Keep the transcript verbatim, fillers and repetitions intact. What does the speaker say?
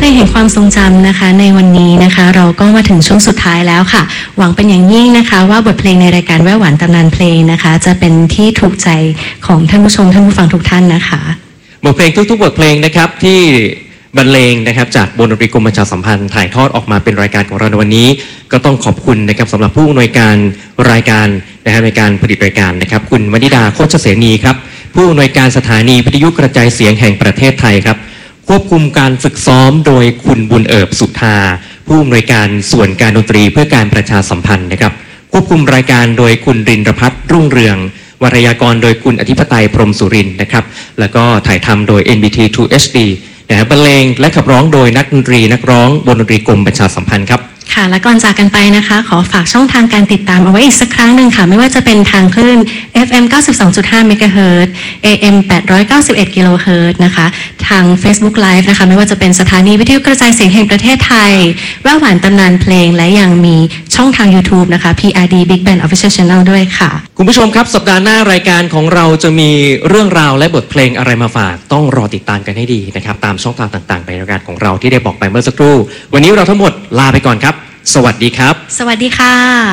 งแห่งความทรงจำนะคะในวันนี้นะคะเราก็มาถึงช่วงสุดท้ายแล้วค่ะหวังเป็นอย่างยิ่งนะคะว่าบทเพลงในรายการแว่วหวานตำนานเพลงนะคะจะเป็นที่ถูกใจของท่านผู้ชมท่านผู้ฟังทุกท่านนะคะบทเพลงทุกๆบทเพลงนะครับที่บรรเลงนะครับจากวงดนตรีกรมประชาสัมพันธ์ถ่ายทอดออกมาเป็นรายการของเราในวันนี้ก็ต้องขอบคุณนะครับสำหรับผู้อำนวยการรายการนะครับในการผลิตรายการนะครับคุณวนิดาโคชเสนีครับผู้อำนวยการสถานีวิทยุกระจายเสียงแห่งประเทศไทยครับควบคุมการฝึกซ้อมโดยคุณบุญเอิบสุธาผู้อำนวยการส่วนการดนตรีเพื่อการประชาสัมพันธ์นะครับควบคุมรายการโดยคุณรินทร์พัฒน์รุ่งเรืองวารยากรโดยคุณอธิปไตยพรหมสุรินทร์นะครับแล้วก็ถ่ายทำโดย เอ็น บี ที ทู เอช ดี นะครับบรรเลงและขับร้องโดยนักดนตรีนักร้องวงดนตรีกรมประชาสัมพันธ์ครับค่ะและก่อนจากกันไปนะคะขอฝากช่องทางการติดตามเอาไว้อีกสักครั้งหนึ่งค่ะไม่ว่าจะเป็นทางคลื่น เอฟ เอ็ม เก้าสิบสองจุดห้า เมกะเฮิรตซ์ เอ เอ็ม แปดร้อยเก้าสิบเอ็ด กิโลเฮิรตซ์นะคะทาง Facebook Live นะคะไม่ว่าจะเป็นสถานีวิทยุกระจายเสียงแห่งประเทศไทยแว่วหวานตำนานเพลงและยังมีช่องทาง YouTube นะคะ พี อาร์ ดี Big Band Official Channel ด้วยค่ะคุณผู้ชมครับสัปดาห์หน้ารายการของเราจะมีเรื่องราวและบทเพลงอะไรมาฝากต้องรอติดตามกันให้ดีนะครับตามช่องทางต่างๆในรายการของเราที่ได้บอกไปเมื่อสักครู่วันนี้เราทั้งหมดลาไปก่อนครับสวัสดีครับสวัสดีค่ะ